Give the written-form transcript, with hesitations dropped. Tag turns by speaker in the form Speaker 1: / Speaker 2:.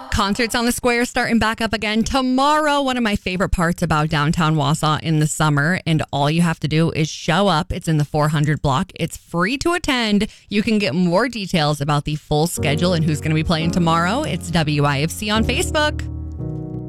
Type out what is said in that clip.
Speaker 1: Concerts on the Square starting back up again tomorrow. One of my favorite parts about downtown Wausau in the summer, and all you have to do is show up. It's in the 400 block. It's free to attend. You can get more details about the full schedule and who's going to be playing tomorrow. It's WIFC on Facebook.